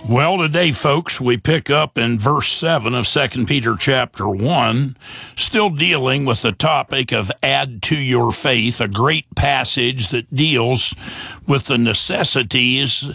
Well, today, folks, we pick up in verse 7 of 2 Peter chapter 1, still dealing with the topic of add to your faith, a great passage that deals with the necessities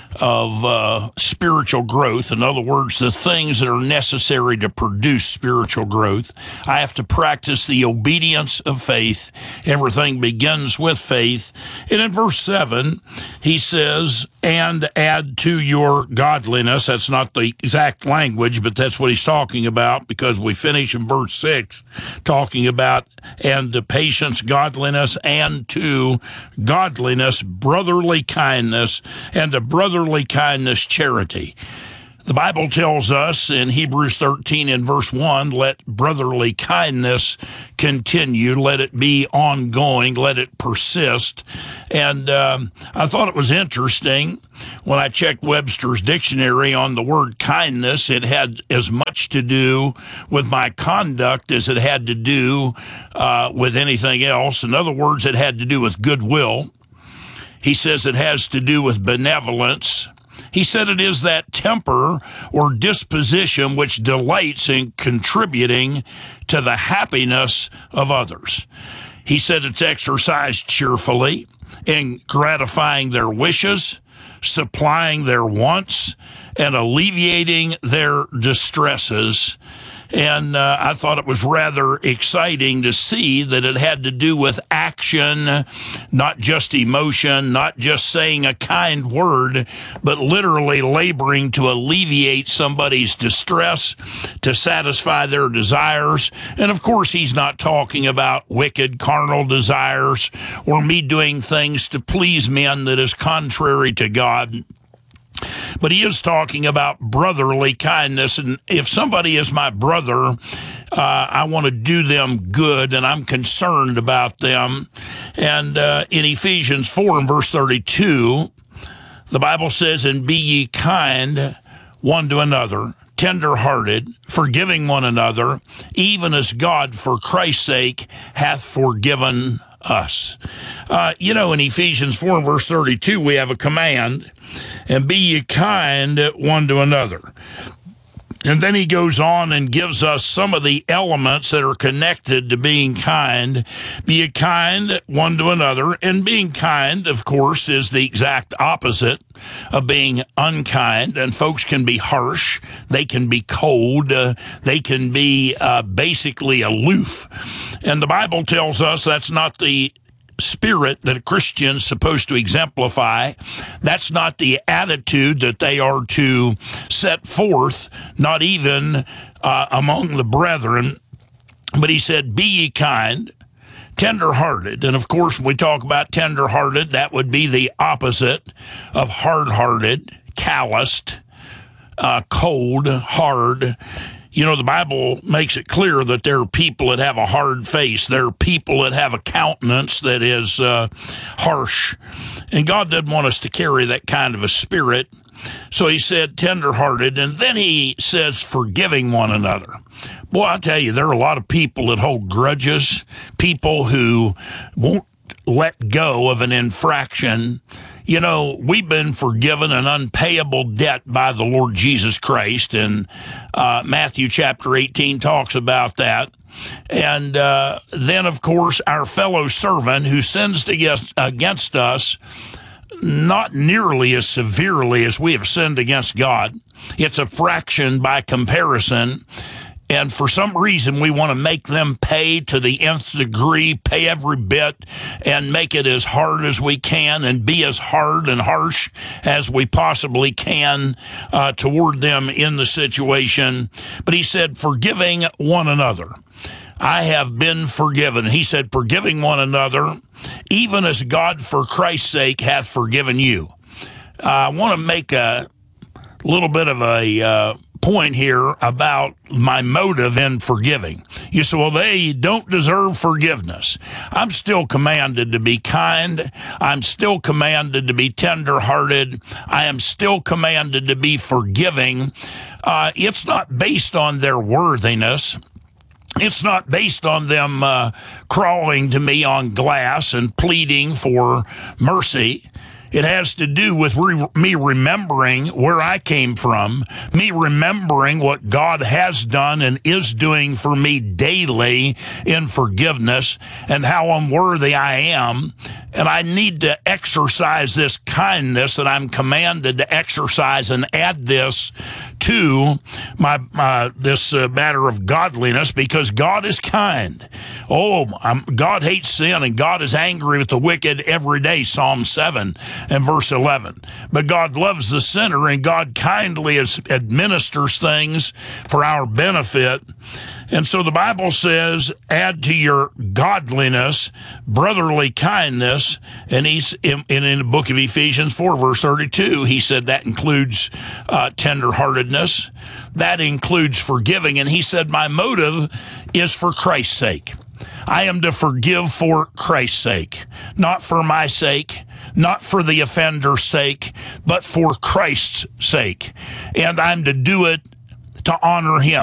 of spiritual growth. In other words, the things that are necessary to produce spiritual growth. I have to practice the obedience of faith. Everything begins with faith. And in verse 7, he says, and add to your godliness. That's not the exact language, but that's what he's talking about, because we finish in verse 6 talking about and to patience, godliness, and to godliness, brotherly kindness, and to brotherly kindness, charity. The Bible tells us in Hebrews 13 and verse 1, let brotherly kindness continue, let it be ongoing, let it persist. And I thought it was interesting when I checked Webster's dictionary on the word kindness. It had as much to do with my conduct as it had to do with anything else. In other words, it had to do with goodwill. He says it has to do with benevolence. He said it is that temper or disposition which delights in contributing to the happiness of others. He said it's exercised cheerfully in gratifying their wishes, supplying their wants, and alleviating their distresses. And I thought it was rather exciting to see that it had to do with action, not just emotion, not just saying a kind word, but literally laboring to alleviate somebody's distress, to satisfy their desires. And of course, he's not talking about wicked carnal desires or me doing things to please men that is contrary to God. But he is talking about brotherly kindness. And if somebody is my brother, I want to do them good, and I'm concerned about them. And in Ephesians 4 and verse 32, the Bible says, and be ye kind one to another, tender-hearted, forgiving one another, even as God for Christ's sake hath forgiven us. In Ephesians 4 and verse 32, we have a command, and be ye kind one to another. And then he goes on and gives us some of the elements that are connected to being kind. Be ye kind one to another. And being kind, of course, is the exact opposite of being unkind. And folks can be harsh. They can be cold. They can be basically aloof. And the Bible tells us that's not the spirit that a Christian's supposed to exemplify. That's not the attitude that they are to set forth, not even among the brethren. But he said, be ye kind, tender-hearted. And of course, when we talk about tender-hearted, that would be the opposite of hard-hearted, calloused, cold, hard. The Bible makes it clear that there are people that have a hard face. There are people that have a countenance that is harsh. And God doesn't want us to carry that kind of a spirit. So he said tender-hearted, and then he says forgiving one another. Boy, I tell you, there are a lot of people that hold grudges, people who won't let go of an infraction. We've been forgiven an unpayable debt by the Lord Jesus Christ, and Matthew chapter 18 talks about that. And then, of course, our fellow servant who sins against us, not nearly as severely as we have sinned against God. It's a fraction by comparison. And for some reason, we want to make them pay to the nth degree, pay every bit, and make it as hard as we can and be as hard and harsh as we possibly can toward them in the situation. But he said, forgiving one another. I have been forgiven. He said, forgiving one another, even as God for Christ's sake hath forgiven you. I want to make a little bit of a point here about my motive in forgiving. You say, well, they don't deserve forgiveness. I'm still commanded to be kind. I'm still commanded to be tender-hearted. I am still commanded to be forgiving. It's not based on their worthiness. It's not based on them crawling to me on glass and pleading for mercy. It has to do with me remembering where I came from, me remembering what God has done and is doing for me daily in forgiveness, and how unworthy I am. And I need to exercise this kindness that I'm commanded to exercise and add this to this matter of godliness, because God is kind. God hates sin, and God is angry with the wicked every day, Psalm 7 and verse 11. But God loves the sinner, and God kindly administers things for our benefit. And so the Bible says, add to your godliness brotherly kindness. And he's in the book of Ephesians 4, verse 32, he said that includes tenderheartedness. That includes forgiving. And he said, my motive is for Christ's sake. I am to forgive for Christ's sake, not for my sake, not for the offender's sake, but for Christ's sake. And I'm to do it to honor him.